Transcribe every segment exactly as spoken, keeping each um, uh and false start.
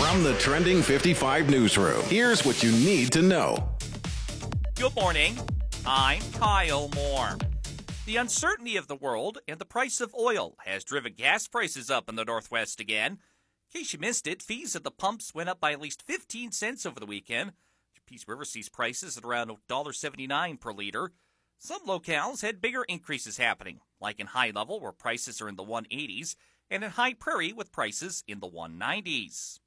From the Trending fifty-five newsroom, here's what you need to know. Good morning. I'm Kyle Moore. The uncertainty of the world and the price of oil has driven gas prices up in the Northwest again. In case you missed it, fees at the pumps went up by at least fifteen cents over the weekend. Peace River sees prices at around one dollar seventy-nine per liter. Some locales had bigger increases happening, like in High Level, where prices are in the one eighties, and in High Prairie, with prices in the one nineties.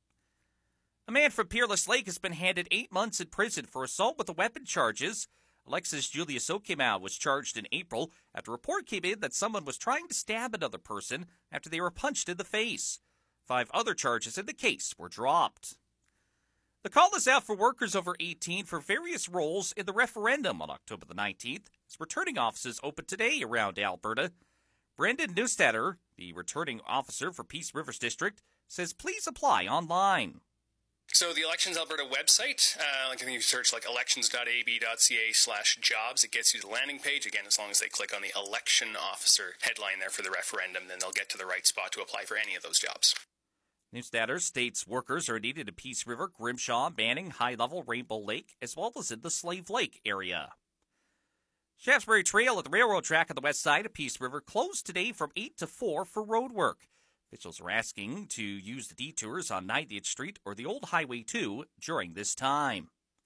A man from Peerless Lake has been handed eight months in prison for assault with a weapon charges. Alexis Julius Okimau was charged in April after a report came in that someone was trying to stab another person after they were punched in the face. Five other charges in the case were dropped. The call is out for workers over eighteen for various roles in the referendum on October the nineteenth, as returning offices open today around Alberta. Brendan Neustatter, the returning officer for Peace Rivers District, says please apply online. So the Elections Alberta website, uh, like if you search like elections.ab.ca slash jobs, it gets you to the landing page. Again, as long as they click on the election officer headline there for the referendum, then they'll get to the right spot to apply for any of those jobs. Neustatter states workers are needed in Peace River, Grimshaw, Manning, High Level, Rainbow Lake, as well as in the Slave Lake area. Shaftesbury Trail at the railroad track on the west side of Peace River closed today from eight to four for road work. Officials are asking to use the detours on ninetieth Street or the old Highway two during this time.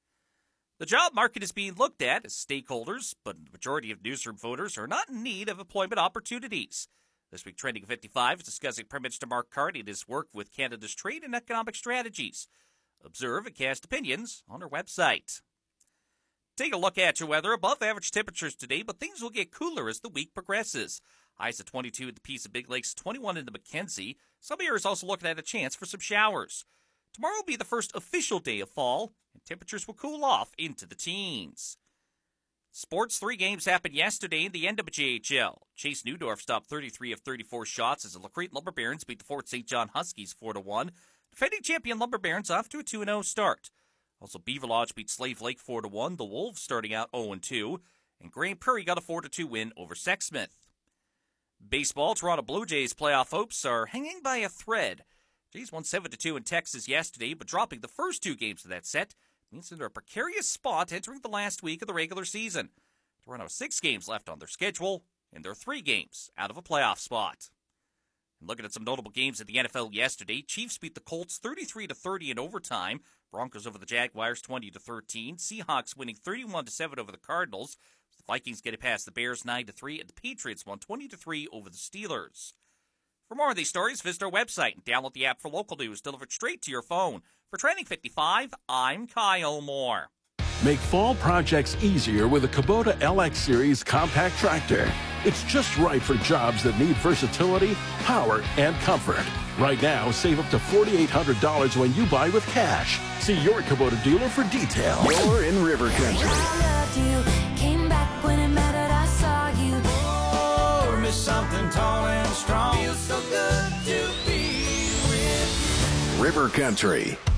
The job market is being looked at as stakeholders, but the majority of newsroom voters are not in need of employment opportunities. This week, Trending fifty-five is discussing Prime Minister Mark Carney and his work with Canada's trade and economic strategies. Observe and cast opinions on our website. Take a look at your weather. Above average temperatures today, but things will get cooler as the week progresses. Highs at twenty-two at the Peace of Big Lakes, twenty-one in the Mackenzie. Some areas also looking at a chance for some showers. Tomorrow will be the first official day of fall, and temperatures will cool off into the teens. Sports, three games happened yesterday in the N W J H L. Chase Newdorf stopped thirty-three of thirty-four shots as the LaCrete Lumber Barons beat the Fort Saint John Huskies four to one. Defending champion Lumber Barons off to a two and oh start. Also, Beaver Lodge beat Slave Lake four to one. The Wolves starting out oh and two. And Grand Prairie got a four to two win over Sexsmith. Baseball, Toronto Blue Jays playoff hopes are hanging by a thread. Jays won seven to two in Texas yesterday, but dropping the first two games of that set means they're in a precarious spot entering the last week of the regular season. Toronto has six games left on their schedule, and they're three games out of a playoff spot. And looking at some notable games in the N F L yesterday, Chiefs beat the Colts thirty-three to thirty in overtime. Broncos over the Jaguars twenty to thirteen. Seahawks winning thirty-one to seven over the Cardinals. The Vikings getting past the Bears nine to three, and the Patriots won twenty to three over the Steelers. For more of these stories, visit our website and download the app for local news delivered straight to your phone. For Trending fifty-five, I'm Kyle Moore. Make fall projects easier with a Kubota L X Series compact tractor. It's just right for jobs that need versatility, power, and comfort. Right now, save up to four thousand eight hundred dollars when you buy with cash. See your Kubota dealer for details. You're in River Country. I loved you, came back when it mattered, I saw you. Oh, miss something tall and strong. Feels so good to be with you. River Country.